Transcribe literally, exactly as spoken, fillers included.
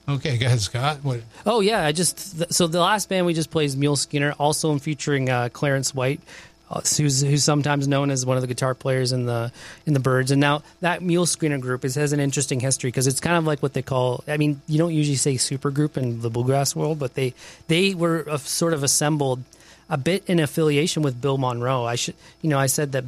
Okay, go ahead, Scott. What? Oh yeah, I just so the last band we just played is Mule Skinner, also featuring uh, Clarence White, uh, who's who's sometimes known as one of the guitar players in the in the Byrds. And now that Mule Skinner group is, has an interesting history because it's kind of like what they call. I mean, you don't usually say supergroup in the bluegrass world, but they they were uh, sort of assembled a bit in affiliation with Bill Monroe. I should, you know, I said that